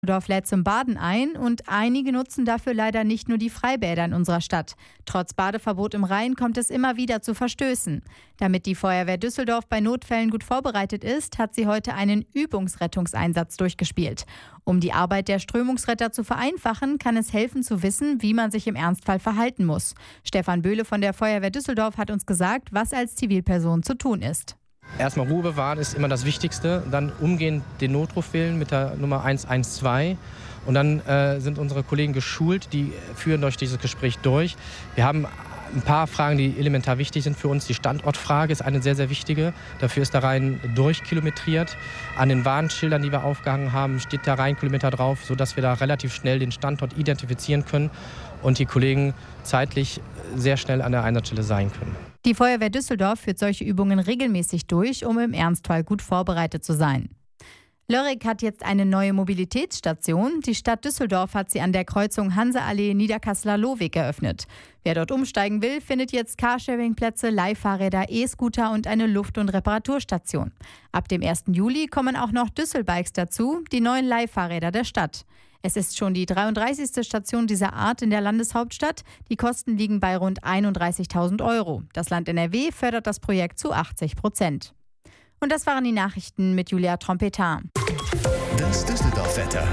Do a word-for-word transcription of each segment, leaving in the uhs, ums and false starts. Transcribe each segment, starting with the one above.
Düsseldorf lädt zum Baden ein und einige nutzen dafür leider nicht nur die Freibäder in unserer Stadt. Trotz Badeverbot im Rhein kommt es immer wieder zu Verstößen. Damit die Feuerwehr Düsseldorf bei Notfällen gut vorbereitet ist, hat sie heute einen Übungsrettungseinsatz durchgespielt. Um die Arbeit der Strömungsretter zu vereinfachen, kann es helfen zu wissen, wie man sich im Ernstfall verhalten muss. Stefan Böhle von der Feuerwehr Düsseldorf hat uns gesagt, was als Zivilperson zu tun ist. Erstmal Ruhe bewahren ist immer das Wichtigste, dann umgehend den Notruf wählen mit der Nummer eins eins zwei und dann äh, sind unsere Kollegen geschult, die führen durch dieses Gespräch durch. Wir haben ein paar Fragen, die elementar wichtig sind für uns. Die Standortfrage ist eine sehr, sehr wichtige. Dafür ist der Rhein durchkilometriert. An den Warnschildern, die wir aufgehangen haben, steht der Rheinkilometer drauf, sodass wir da relativ schnell den Standort identifizieren können und die Kollegen zeitlich sehr schnell an der Einsatzstelle sein können. Die Feuerwehr Düsseldorf führt solche Übungen regelmäßig durch, um im Ernstfall gut vorbereitet zu sein. Lörrick hat jetzt eine neue Mobilitätsstation. Die Stadt Düsseldorf hat sie an der Kreuzung Hanseallee-Niederkasseler-Lohweg eröffnet. Wer dort umsteigen will, findet jetzt Carsharing-Plätze, Leihfahrräder, E-Scooter und eine Luft- und Reparaturstation. Ab dem ersten Juli kommen auch noch Düsselbikes dazu, die neuen Leihfahrräder der Stadt. Es ist schon die dreiunddreißigste Station dieser Art in der Landeshauptstadt. Die Kosten liegen bei rund einunddreißigtausend Euro. Das Land N R W fördert das Projekt zu achtzig Prozent. Und das waren die Nachrichten mit Julia Trompetin. Das Düsseldorf-Wetter.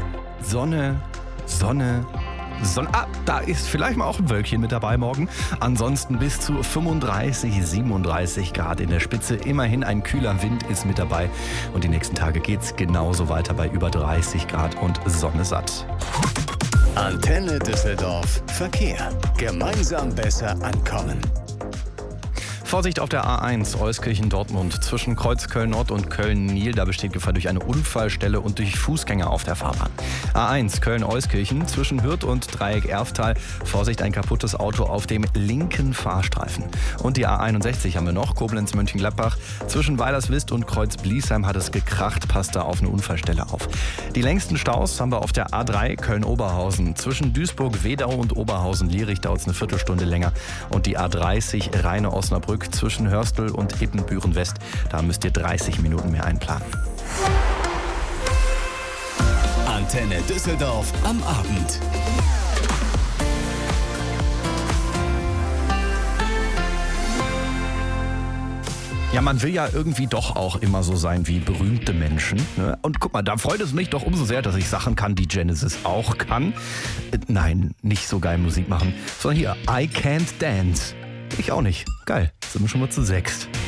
Sonne, Sonne, Sonne. Ah, da ist vielleicht mal auch ein Wölkchen mit dabei morgen. Ansonsten bis zu fünfunddreißig, siebenunddreißig Grad in der Spitze. Immerhin ein kühler Wind ist mit dabei. Und die nächsten Tage geht's genauso weiter bei über dreißig Grad und Sonne satt. Antenne Düsseldorf. Verkehr. Gemeinsam besser ankommen. Vorsicht auf der A eins Euskirchen-Dortmund zwischen Kreuz Köln-Nord und Köln-Nil. Da besteht Gefahr durch eine Unfallstelle und durch Fußgänger auf der Fahrbahn. A eins Köln-Euskirchen zwischen Hürth und Dreieck Erftal. Vorsicht, ein kaputtes Auto auf dem linken Fahrstreifen. Und die A einundsechzig haben wir noch, Koblenz-Mönchengladbach. Zwischen Weilerswist und Kreuz-Bliesheim hat es gekracht, passt da auf eine Unfallstelle auf. Die längsten Staus haben wir auf der A drei Köln-Oberhausen. Zwischen Duisburg, Wedau und Oberhausen-Lierich dauert es eine Viertelstunde länger. Und die A dreißig Rheine-Osnabrück zwischen Hörstel und Ippenbüren-West. Da müsst ihr dreißig Minuten mehr einplanen. Antenne Düsseldorf am Abend. Ja, man will ja irgendwie doch auch immer so sein wie berühmte Menschen. Ne? Und guck mal, da freut es mich doch umso sehr, dass ich Sachen kann, die Genesis auch kann. Äh, nein, nicht so geil Musik machen, sondern hier, I Can't Dance. Ich auch nicht. Geil, sind wir schon mal zu sechst.